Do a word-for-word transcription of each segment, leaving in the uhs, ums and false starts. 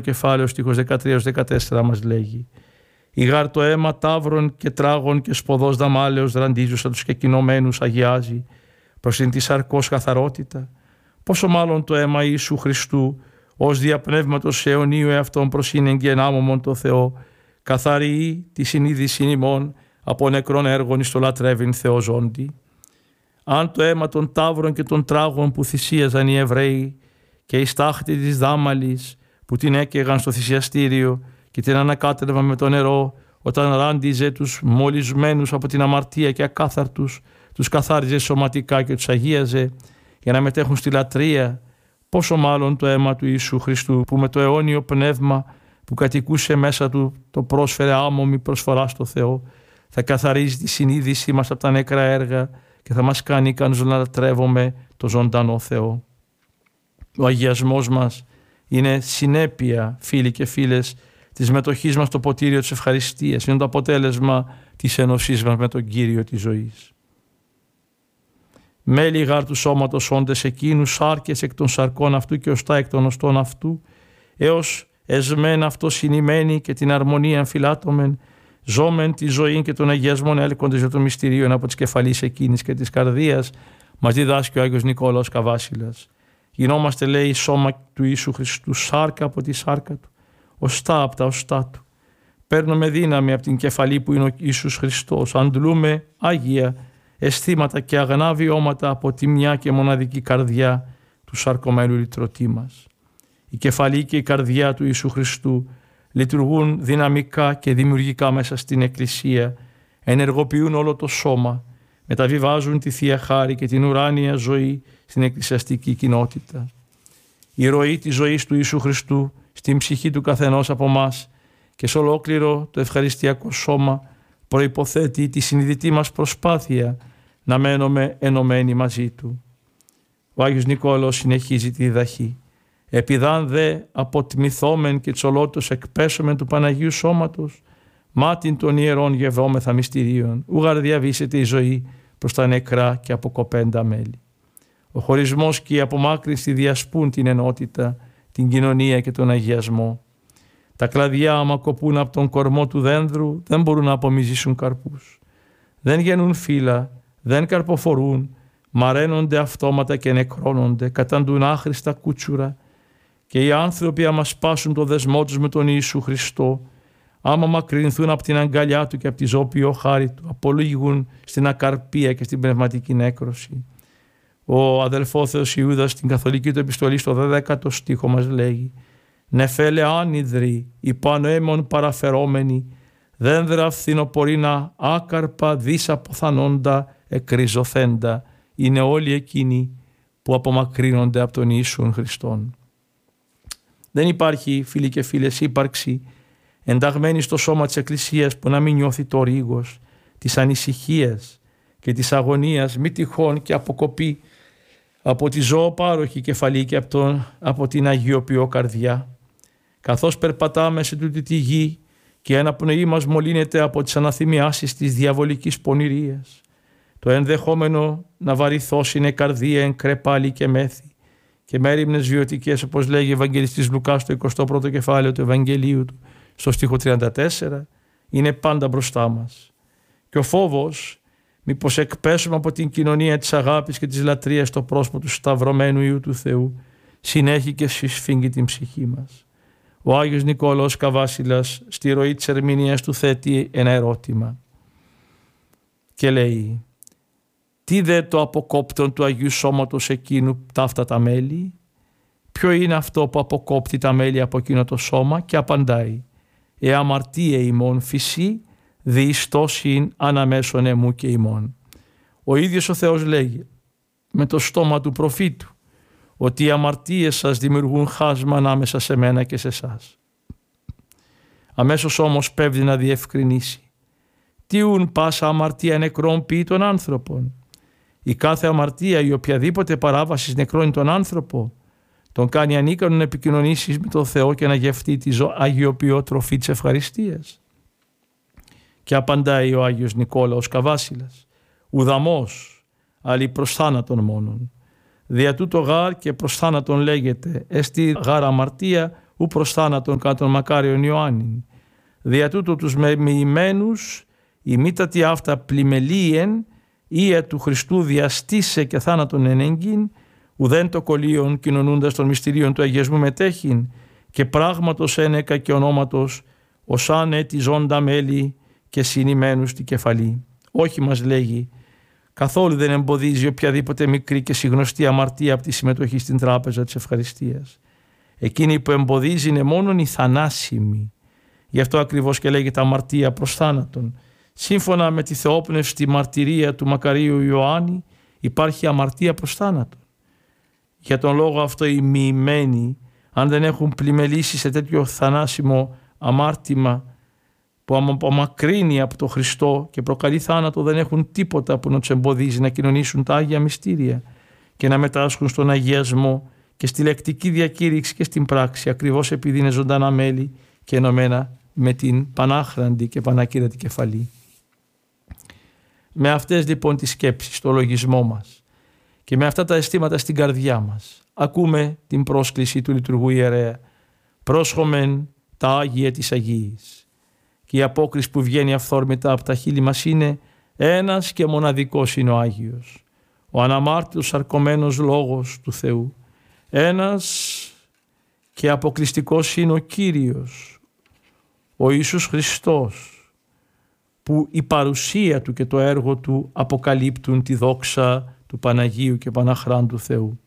κεφάλαιο, στίχος δεκατρία έως δεκατέσσερα μας λέγει: «Η γάρ το αίμα ταύρων και τράγων και σποδός δαμάλεως ραντίζουσα τους κεκοινωμένους αγιάζει, προς την της σαρκός καθαρότητα. Πόσο μάλλον το αίμα Ιησού Χριστού, ως διαπνεύματος αιωνίου εαυτόν προσύνεγγε ενάμωμον το Θεό, καθαρεί τη συνείδηση ημών από νεκρών έργων εις το λατρεύειν Θεό ζώντι. Αν το αίμα των ταύρων και των τράγων που θυσίαζαν οι Εβραίοι και η στάχτη της δάμαλης που την έκαιγαν στο θυσιαστήριο και την ανακάτευαν με το νερό όταν ράντιζε τους μολυσμένους από την αμαρτία και ακάθαρτους, τους καθάριζε σωματικά και τους αγίαζε για να μετέχουν στη λατρεία, πόσο μάλλον το αίμα του Ιησού Χριστού που με το αιώνιο πνεύμα που κατοικούσε μέσα του το πρόσφερε άμωμη προσφορά στο Θεό, θα καθαρίζει τη συνείδησή μας από τα νεκρά έργα και θα μας κάνει ικανούς να λατρεύουμε το ζωντανό Θεό. Ο αγιασμός μας είναι συνέπεια, φίλοι και φίλες, της μετοχής μας στο ποτήριο της ευχαριστίας. Είναι το αποτέλεσμα της ενωσής μας με τον Κύριο της ζωής. Μέλη γάρ του σώματος όντες εκείνους, σάρκες εκ των σαρκών αυτού και οστά εκ των οστών αυτού, έως εσμεν αυτό συνημένοι και την αρμονία φυλάτωμεν, ζώμεν τη ζωή και των αγιασμών έλκοντες για το μυστηρίον από τις κεφαλής εκείνης και της καρδίας, μας διδάσκει ο Άγιος Νικόλαος Καβάσιλας. Γινόμαστε, λέει, σώμα του Ιησού Χριστού, σάρκα από τη σάρκα του, οστά από τα οστά του. Παίρνουμε δύναμη από την κεφαλή που είναι ο Ιησούς Χριστός, αντλούμε άγια αισθήματα και αγνά βιώματα από τη μια και μοναδική καρδιά του σαρκωμένου λυτρωτή μας. Η κεφαλή και η καρδιά του Ιησού Χριστού λειτουργούν δυναμικά και δημιουργικά μέσα στην Εκκλησία, ενεργοποιούν όλο το σώμα, μεταβιβάζουν τη Θεία Χάρη και την ουράνια ζωή στην εκκλησιαστική κοινότητα. Η ροή της ζωής του Ιησού Χριστού στην ψυχή του καθενός από μας και σε ολόκληρο το ευχαριστιακό σώμα προϋποθέτει τη συνειδητή μας προσπάθεια να μένουμε ενωμένοι μαζί Του. Ο Άγιος Νικόλαος συνεχίζει τη διδαχή. «Επιδάν δε αποτμηθόμεν και τσολότος εκπέσομεν του Παναγίου Σώματος, μάτιν των ιερών γευόμεθα μυστηρίων, ούγαρ διαβήσεται η ζωή προς τα νεκρά και αποκοπέντα μέλη». Ο χωρισμός και η απομάκρυνση διασπούν την ενότητα, την κοινωνία και τον αγιασμό. Τα κλαδιά, άμα κοπούν από τον κορμό του δένδρου, δεν μπορούν να απομυζήσουν καρπούς. Δεν γεννούν φύλλα, δεν καρποφορούν, μαραίνονται αυτόματα και νεκρώνονται, καταντούν άχρηστα κούτσουρα. Και οι άνθρωποι, άμα σπάσουν το δεσμό τους με τον Ιησού Χριστό, άμα μακρυνθούν από την αγκαλιά Του και από τη ζώπιο χάρη Του, απολύγουν στην ακαρπία και στην πνευματική νέκρωση. Ο αδελφόθεος Ιούδας στην καθολική του επιστολή στο δέκατο στίχο μας λέγει: «Νεφέλε άνυδροι, υπανοέμων παραφερόμενοι, δένδρα φθινοπορίνα άκαρπα δυσαποθανόντα εκριζωθέντα, είναι όλοι εκείνοι που απομακρύνονται από τον Ιησούν Χριστόν». Δεν υπάρχει, φίλοι και φίλες, ύπαρξη ενταγμένη στο σώμα της Εκκλησίας που να μην νιώθει το ρίγος της ανησυχίας και της αγωνίας, μη τυχόν και αποκοπή από τη ζωοπάροχη κεφαλή και από, τον, από την αγιοποιώ καρδιά. Καθώς περπατάμε σε τούτη τη γη και η αναπνοή μας μολύνεται από τις αναθυμιάσεις της διαβολικής πονηρίας, το ενδεχόμενο να βαρυθώσει είναι καρδία εν κρεπάλι και μέθη και μέριμνες βιωτικές, όπως λέγει ο Ευαγγελιστής Λουκάς στο εικοστό πρώτο κεφάλαιο του Ευαγγελίου του, στο στίχο τριάντα τέσσερα, είναι πάντα μπροστά μας. Και ο φόβος, μήπως εκπέσουμε από την κοινωνία της αγάπης και της λατρείας στο πρόσωπο του σταυρωμένου Υιού του Θεού, συνέχει και συσφίγγει την ψυχή μας. Ο Άγιος Νικόλαος Καβάσιλας στη ροή της ερμηνείας του θέτει ένα ερώτημα και λέει: «Τι δε το αποκόπτον του Αγίου Σώματος εκείνου ταύτα τα μέλη? Ποιο είναι αυτό που αποκόπτει τα μέλη από εκείνο το σώμα?» Και απαντάει: «Ε αμαρτία ημών φυσί, διιστώσιν αναμέσων εμού και ημών». Ο ίδιος ο Θεός λέγει με το στόμα του προφήτου ότι οι αμαρτίες σας δημιουργούν χάσμα ανάμεσα σε μένα και σε εσάς. Αμέσως όμως πέφτει να διευκρινίσει: «Τι ουν πάσα αμαρτία νεκρών ποιεί των άνθρωπων?» Η κάθε αμαρτία ή οποιαδήποτε παράβαση νεκρώνει τον άνθρωπο, τον κάνει ανίκανο να επικοινωνήσει με τον Θεό και να γευτεί τη αγιοποιώ τροφή της ευχαριστίας. Και απαντάει ο Άγιος Νικόλαος Καβάσιλας: «Ουδαμός, αλλη προς θάνατον μόνον. Δια τούτο γάρ και προς θάνατον λέγεται, εστί γάρ αμαρτία, ου προς θάνατον κατά τον μακάριον Ιωάννην. Δια τούτο τους μεμοιημένους ημίτατη αυτά πλημελίεν, ία του Χριστού διαστήσε και θάνατον ενέγγιν, ουδέν το κολλίον κοινωνούντας των μυστηρίων του αγιασμού μετέχειν, και πράγματος ένεκα και ονόματος, ως αν έτη ζώντα μέλη και συνημένους στη κεφαλή. Όχι, μας λέγει, καθόλου δεν εμποδίζει οποιαδήποτε μικρή και συγνωστή αμαρτία από τη συμμετοχή στην τράπεζα της ευχαριστίας. Εκείνη που εμποδίζει είναι μόνον η θανάσιμη. Γι' αυτό ακριβώς και λέγεται αμαρτία προς θάνατον. Σύμφωνα με τη θεόπνευστη μαρτυρία του Μακαρίου Ιωάννη, υπάρχει αμαρτία προς θάνατον. Για τον λόγο αυτό οι μοιημένοι, αν δεν έχουν πλημελήσει σε τέτοιο θανάσιμο αμάρτημα που απομακρύνει από τον Χριστό και προκαλεί θάνατο, δεν έχουν τίποτα που να τους εμποδίζει να κοινωνήσουν τα Άγια Μυστήρια και να μετάσχουν στον αγιασμό και στη λεκτική διακήρυξη και στην πράξη, ακριβώς επειδή είναι ζωντανά μέλη και ενωμένα με την πανάχραντη και πανακύρατη κεφαλή. Με αυτές λοιπόν τις σκέψεις στο λογισμό μας και με αυτά τα αισθήματα στην καρδιά μας, ακούμε την πρόσκληση του λειτουργού ιερέα «Πρόσχομεν τα Άγια της Αγίης». Και η απόκριση που βγαίνει αυθόρμητα από τα χείλη μας είναι «Ένας και μοναδικός είναι ο Άγιος, ο αναμάρτητος σαρκωμένος λόγος του Θεού. Ένας και αποκλειστικός είναι ο Κύριος, ο Ιησούς Χριστός, που η παρουσία Του και το έργο Του αποκαλύπτουν τη δόξα του Παναγίου και Παναχράντου Θεού».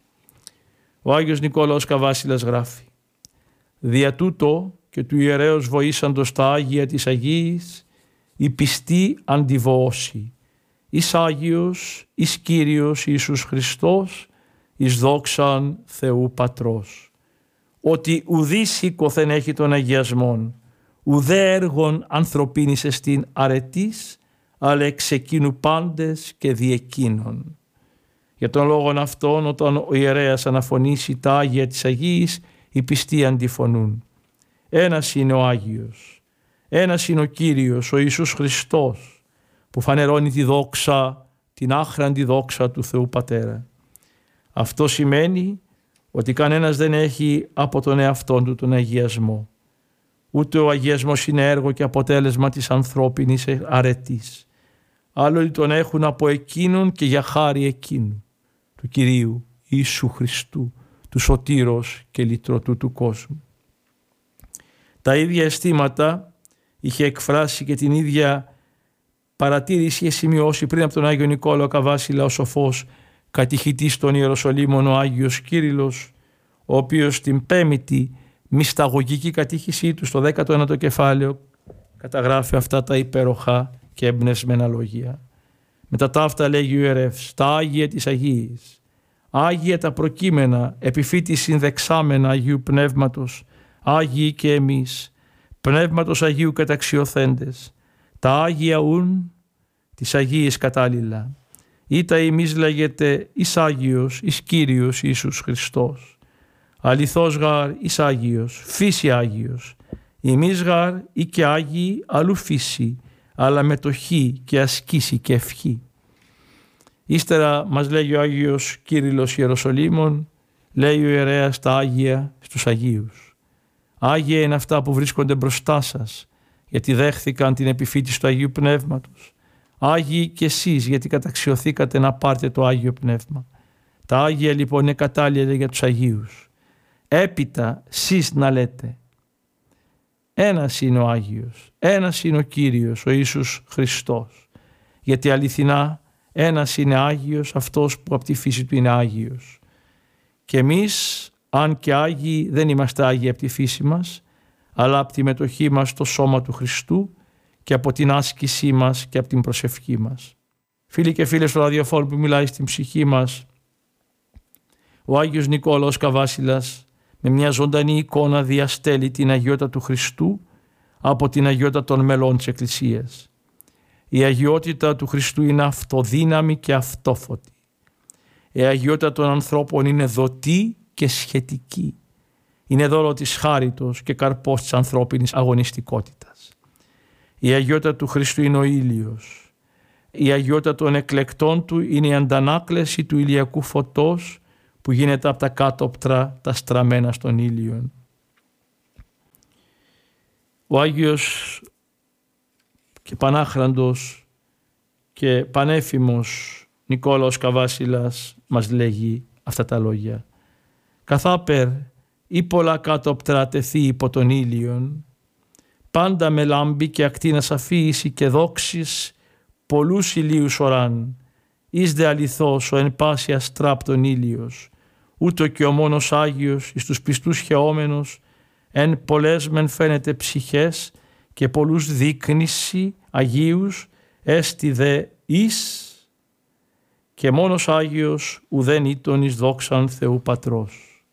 Ο Άγιος Νικόλαος Καβάσιλας γράφει «Δια τούτο και του ιερέως βοήσαντος τα Άγια της Αγίης, η πιστή αντιβόωση, εις Άγιος, εις Κύριος Ιησούς Χριστός, εις δόξαν Θεού Πατρός, ότι ουδής οίκοθεν έχει των αγιασμών, ουδέ έργων ανθρωπίνης εστίν αρετής, αλλά εξ εκείνου πάντες και δι' εκείνων». Για τον λόγον αυτόν, όταν ο ιερέας αναφωνήσει τα Άγια της Αγίης, οι πιστοί αντιφωνούν. Ένας είναι ο Άγιος, ένας είναι ο Κύριος, ο Ιησούς Χριστός, που φανερώνει τη δόξα, την άχραντη δόξα του Θεού Πατέρα. Αυτό σημαίνει ότι κανένας δεν έχει από τον εαυτόν του τον αγιασμό. Ούτε ο αγιασμός είναι έργο και αποτέλεσμα της ανθρώπινης αρετής. Άλλοι τον έχουν από εκείνον και για χάρη εκείνου, του Κυρίου Ιησού Χριστού, του Σωτήρος και Λυτρωτού του κόσμου. Τα ίδια αισθήματα είχε εκφράσει και την ίδια παρατήρηση είχε σημειώσει πριν από τον Άγιο Νικόλαο Καβάσιλα ο σοφός κατηχητής των Ιεροσολύμων ο Άγιος Κύριλλος, ο οποίος την πέμπτη μυσταγωγική κατήχησή του στο δέκατο ένατο κεφάλαιο καταγράφει αυτά τα υπέροχα και εμπνευσμένα λόγια. Μετά τα αυτά λέγει ο ιερεύς, τα Άγια της Αγίης, Άγια τα προκείμενα, επιφύτης συνδεξάμενα Αγίου Πνεύματος, Άγιοι και εμείς, Πνεύματος Αγίου καταξιωθέντες, τα Άγια ουν της Αγίης κατάλληλα. Ήτα εμείς λέγεται εις Άγιος, εις Κύριος Ιησούς Χριστός. Αληθώς γαρ εις Άγιος, φύση Άγιος. Εμείς γαρ ή και Άγιοι αλλού φύση, αλλά με το χ και ασκήσει και ευχή. Ύστερα μας λέγει ο Άγιος Κύριλλος Ιεροσολύμων, λέει ο ιερέας τα Άγια στους Αγίους. Άγια είναι αυτά που βρίσκονται μπροστά σας, γιατί δέχθηκαν την επιφύτηση του Αγίου Πνεύματος. Άγιοι και εσείς, γιατί καταξιωθήκατε να πάρετε το Άγιο Πνεύμα. Τα Άγια λοιπόν είναι κατάλληλα για τους Αγίους. Έπειτα σεις να λέτε, ένας είναι ο Άγιος, ένας είναι ο Κύριος, ο Ιησούς Χριστός. Γιατί αληθινά ένας είναι Άγιος, αυτός που από τη φύση του είναι Άγιος. Και εμείς, αν και Άγιοι, δεν είμαστε Άγιοι από τη φύση μας, αλλά από τη μετοχή μας στο σώμα του Χριστού και από την άσκησή μας και από την προσευχή μας. Φίλοι και φίλες του ραδιοφόρου που μιλάει στην ψυχή μας, ο Άγιος Νικόλαος Καβάσιλας με μια ζωντανή εικόνα διαστέλει την αγιότητα του Χριστού από την αγιότητα των μελών της Εκκλησίας. Η αγιότητα του Χριστού είναι αυτοδύναμη και αυτόφωτη. Η αγιότητα των ανθρώπων είναι δοτή και σχετική. Είναι δώρο της χάριτος και καρπός της ανθρώπινης αγωνιστικότητας. Η αγιότητα του Χριστού είναι ο ήλιος. Η αγιότητα των εκλεκτών του είναι η αντανάκλαση του ηλιακού φωτός που γίνεται από τα κάτωπτρα τα στραμμένα στον ήλιο. Ο Άγιος και Πανάχραντος και πανέφημος Νικόλαος Καβάσιλας μας λέγει αυτά τα λόγια. «Καθάπερ ή πολλά κάτωπτρα τεθεί υπό τον ήλιον, πάντα με λάμπη και ακτίνας αφίηση και δόξης πολλούς ηλίους οράν, εις δε αληθώς ο εν πάση αστράπτον ήλιος, ούτω και ο μόνος Άγιος εις τους πιστούς χαιόμενος, εν πολλές μεν φαίνεται ψυχές και πολλούς δείκνηση Αγίους, έστι δε εις, και μόνος Άγιος ουδέν ήτον εις δόξαν Θεού Πατρός».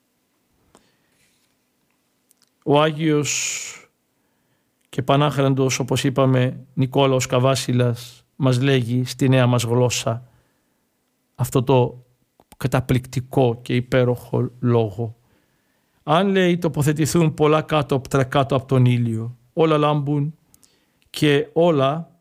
Ο Άγιος και Πανάχραντος, όπως είπαμε, Νικόλαος Καβάσιλας μας λέγει στη νέα μας γλώσσα αυτό το καταπληκτικό και υπέροχο λόγο. Αν, λέει, τοποθετηθούν πολλά κάτωπτρα κάτω από τον ήλιο, όλα λάμπουν και όλα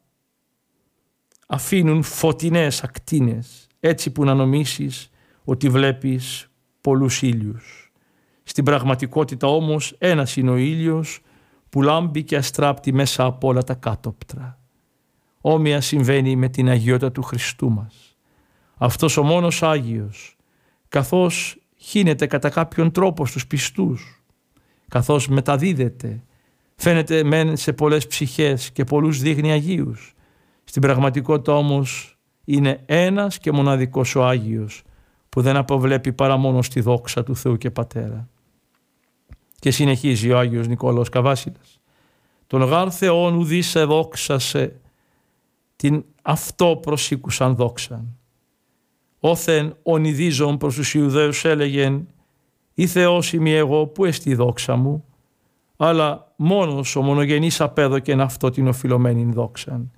αφήνουν φωτεινές ακτίνες, έτσι που να νομίσεις ότι βλέπεις πολλούς ήλιους. Στην πραγματικότητα όμως ένας είναι ο ήλιος που λάμπει και αστράπτει μέσα από όλα τα κάτωπτρα. Όμοια συμβαίνει με την αγιότητα του Χριστού μας. Αυτός ο μόνος Άγιος, καθώς χύνεται κατά κάποιον τρόπο στους πιστούς, καθώς μεταδίδεται, φαίνεται μεν σε πολλές ψυχές και πολλούς δείχνει Αγίους. Στην πραγματικότητα όμως είναι ένας και μοναδικός ο Άγιος που δεν αποβλέπει παρά μόνο στη δόξα του Θεού και Πατέρα. Και συνεχίζει ο Άγιος Νικόλαος Καβάσιλας. «Τον γάρ Θεόν ουδείς εδόξασε την αυτό προσήκουσαν δόξαν. Όθεν ονειδίζον προς τους Ιουδαίους έλεγεν «Ή Θεός είμαι εγώ, πού εστί η δόξα μου», αλλά μόνος ο μονογενής απέδωκεν αυτό την οφειλωμένην δόξαν.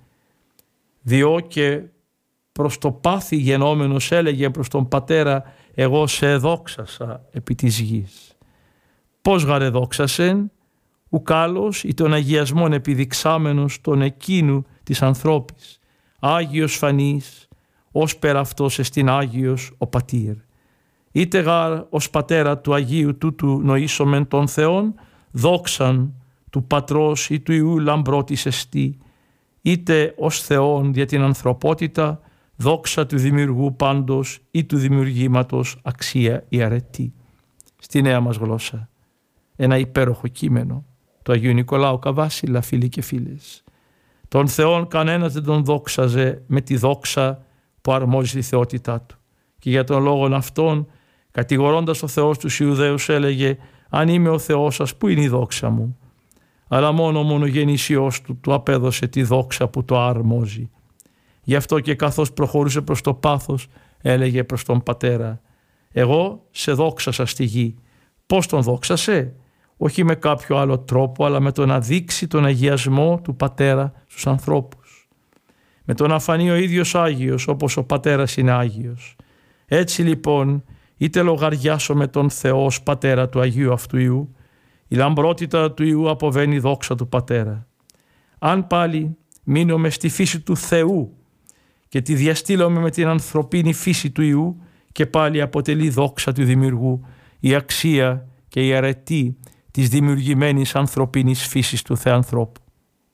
Διό και προς το πάθη γενόμενος έλεγε προς τον Πατέρα «Εγώ σε εδόξασα επί της γης». Πώς γαρε δόξασεν, ουκάλος ή τον αγιασμόν επιδειξάμενος τον εκείνου της ανθρώπης. Άγιος φανής, ως πέρα αυτός εστιν Άγιος ο Πατήρ. Είτε γάρ ως Πατέρα του Αγίου τούτου νοήσομεν τον Θεόν, δόξαν του Πατρός ή του Υιού λαμπρότης εστί, είτε ως Θεόν για την ανθρωπότητα, δόξα του δημιουργού πάντως ή του δημιουργήματος αξία η αρετή. Στη νέα μας γλώσσα. Ένα υπέροχο κείμενο του Αγίου Νικολάου Καβάσιλα, φίλοι και φίλες. Τον Θεόν κανένας δεν τον δόξαζε με τη δόξα που αρμόζει τη θεότητά του. Και για τον λόγον αυτόν, κατηγορώντας ο Θεός τους Ιουδαίους, έλεγε «Αν είμαι ο Θεός σας, πού είναι η δόξα μου?» Αλλά μόνο ο μονογενής Υιός του του απέδωσε τη δόξα που το αρμόζει. Γι' αυτό και καθώς προχωρούσε προς το πάθος, έλεγε προς τον Πατέρα «Εγώ σε δόξασα στη γη». Πώς τον δόξασε? Όχι με κάποιο άλλο τρόπο, αλλά με το να δείξει τον αγιασμό του Πατέρα στους ανθρώπους. Με το να φανεί ο ίδιος Άγιος, όπως ο Πατέρας είναι Άγιος. Έτσι λοιπόν, είτε λογαριάσω με τον Θεό ως Πατέρα του Αγίου αυτού Υιού, η λαμπρότητα του Υιού αποβαίνει δόξα του Πατέρα. Αν πάλι μείνομαι στη φύση του Θεού και τη διαστήλομαι με την ανθρωπίνη φύση του Υιού, και πάλι αποτελεί δόξα του Δημιουργού η αξία και η αρετή της δημιουργημένης ανθρωπίνης φύσης του Θεανθρώπου.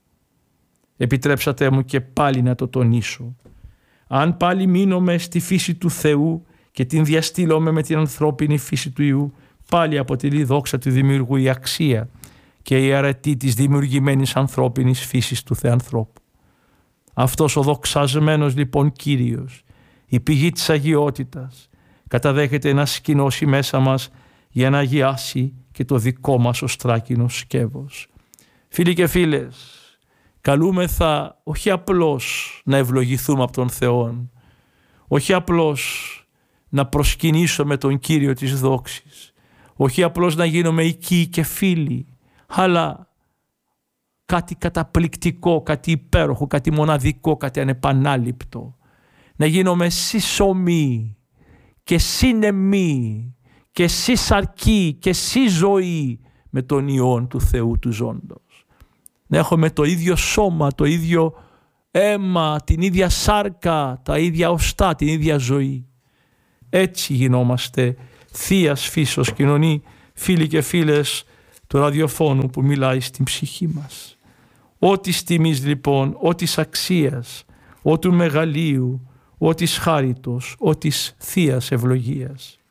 Επιτρέψατε μου και πάλι να το τονίσω. Αν πάλι μείνομαι στη φύση του Θεού και την διαστήλομαι με την ανθρώπινη φύση του Υιού, πάλι αποτελεί δόξα του Δημιουργού η αξία και η αρετή της δημιουργημένης ανθρώπινης φύσης του Θεανθρώπου. Αυτός ο δοξασμένος λοιπόν Κύριος, η πηγή της αγιότητας, καταδέχεται να σκηνώσει μέσα μας για να αγιάσει και το δικό μας οστράκινο σκεύος. Φίλοι και φίλες, καλούμεθα όχι απλώς να ευλογηθούμε από τον Θεό, όχι απλώς να προσκυνήσουμε τον Κύριο της δόξης, όχι απλώς να γίνουμε οικοί και φίλοι, αλλά κάτι καταπληκτικό, κάτι υπέροχο, κάτι μοναδικό, κάτι ανεπανάληπτο. Να γίνουμε σύσσωμοι και σύνεμοι και σύσσαρκοι και σύζωοι με τον Υιόν του Θεού του ζώντος. Να έχουμε το ίδιο σώμα, το ίδιο αίμα, την ίδια σάρκα, τα ίδια οστά, την ίδια ζωή. Έτσι γινόμαστε θείας φύσεως κοινωνοί, φίλοι και φίλες, του ραδιοφώνου που μιλάει στην ψυχή μας. Ό της τιμής λοιπόν, ό της αξίας, ό του μεγαλείου, ό της χάριτος, ό της θείας ευλογίας.